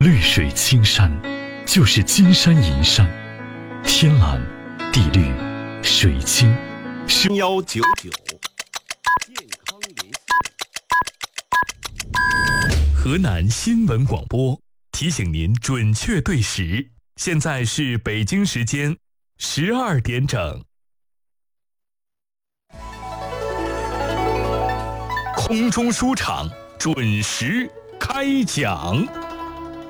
绿水青山就是金山银山，天蓝地绿水清。 3199健康连线。 河南新闻广播提醒您准确对时，现在是北京时间12点整。空中书场准时开讲。